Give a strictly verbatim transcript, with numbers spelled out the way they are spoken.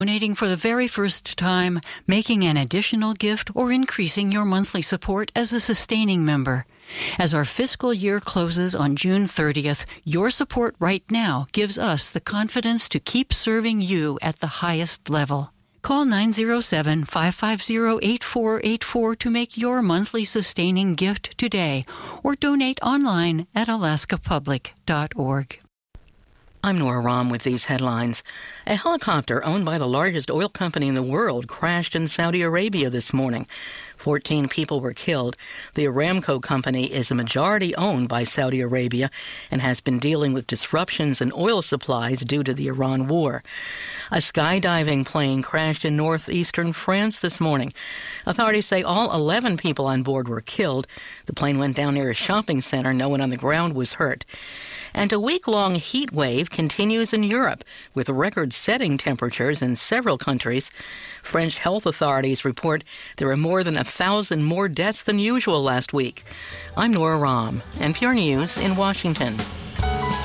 Donating for the very first time, making an additional gift, or increasing your monthly support as a sustaining member. As our fiscal year closes on June thirtieth, your support right now gives us the confidence to keep serving you at the highest level. Call nine zero seven, five five zero, eight four eight four to make your monthly sustaining gift today, or donate online at alaska public dot org. I'm Nora Rahm with these headlines. A helicopter owned by the largest oil company in the world crashed in Saudi Arabia this morning. Fourteen people were killed. The Aramco company is a majority owned by Saudi Arabia and has been dealing with disruptions in oil supplies due to the Iran war. A skydiving plane crashed in northeastern France this morning. Authorities say all eleven people on board were killed. The plane went down near a shopping center. No one on the ground was hurt. And a week-long heat wave continues in Europe, with record-setting temperatures in several countries. French health authorities report there are more than a thousand more deaths than usual last week. I'm Nora Rahm, N P R News in Washington.